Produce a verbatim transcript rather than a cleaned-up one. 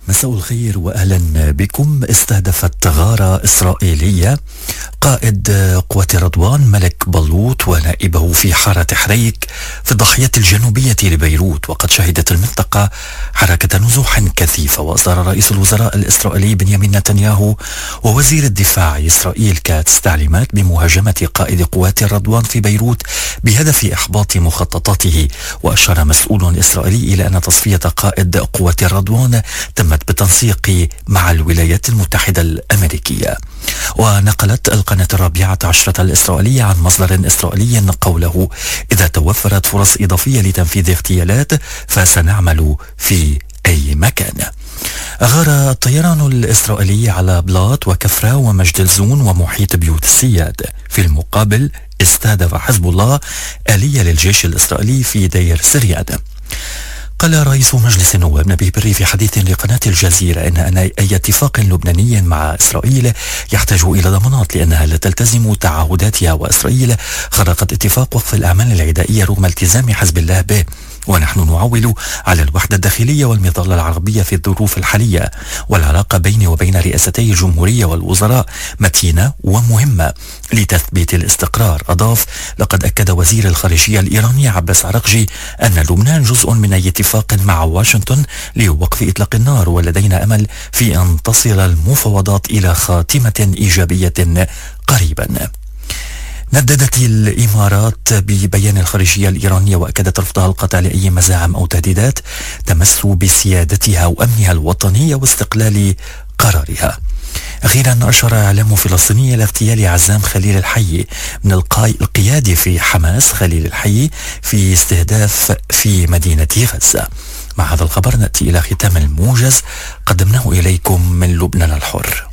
مساء الخير وأهلا بكم. استهدفت غارة إسرائيلية قائد قوات رضوان ملك بلوط ونائبه في حارة حريك في الضاحية الجنوبية لبيروت، وقد شهدت المنطقة حركة نزوح كثيفة. وأصدر رئيس الوزراء الإسرائيلي بنيامين نتنياهو ووزير الدفاع إسرائيل كاتس تعليمات بمهاجمة قائد قوات رضوان في بيروت بهدف إحباط مخططاته. وأشار مسؤول إسرائيلي إلى أن تصفية قائد قوات رضوان تمت بالتنسيق مع الولايات المتحدة الأمريكية. ونقلت القناة الرابعة عشرة الإسرائيلية عن مصدر إسرائيلي قوله: إذا توفرت فرص إضافية لتنفيذ اغتيالات فسنعمل في أي مكان. أغار الطيران الإسرائيلي على بلاط وكفرة ومجد الزون ومحيط بيوت السياد. في المقابل استهدف حزب الله آلية للجيش الإسرائيلي في دير سريان. قال رئيس مجلس النواب نبيه بري في حديث لقناة الجزيرة إن أن أي اتفاق لبناني مع إسرائيل يحتاج إلى ضمانات لأنها لا تلتزم تعهداتها، وإسرائيل خرقت اتفاق وقف الأعمال العدائية رغم التزام حزب الله به. ونحن نعول على الوحدة الداخلية والمظلة العربية في الظروف الحالية، والعلاقة بيني وبين رئاستي الجمهورية والوزراء متينة ومهمة لتثبيت الاستقرار. أضاف: لقد أكد وزير الخارجية الإيراني عباس عراقجي أن لبنان جزء من أي اتفاق مع واشنطن لوقف إطلاق النار، ولدينا أمل في أن تصل المفاوضات إلى خاتمة إيجابية قريبا. نددت الإمارات ببيان الخارجية الإيرانية وأكدت رفضها القطع لأي مزاعم أو تهديدات تمس بسيادتها وأمنها الوطني واستقلال قرارها. أخيرا أشار إعلام فلسطيني إلى اغتيال عزام خليل الحي من القيادي في حماس خليل الحي في استهداف في مدينة غزة. مع هذا الخبر نأتي إلى ختام الموجز قدمناه إليكم من لبنان الحر.